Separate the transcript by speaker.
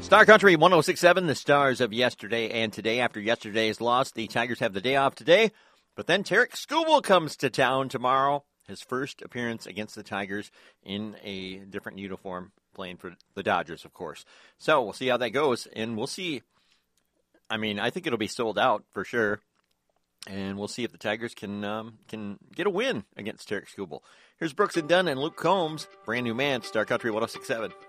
Speaker 1: Star Country 106.7, the Stars of yesterday and today. After yesterday's loss, the Tigers have the day off today. But then Tarek Skubal comes to town tomorrow. His first appearance against the Tigers in a different uniform, playing for the Dodgers, of course. So we'll see how that goes, and we'll see. I mean, I think it'll be sold out for sure. And we'll see if the Tigers can get a win against Tarek Skubal. Here's Brooks and Dunn and Luke Combs, Brand New Man, Star Country 106.7.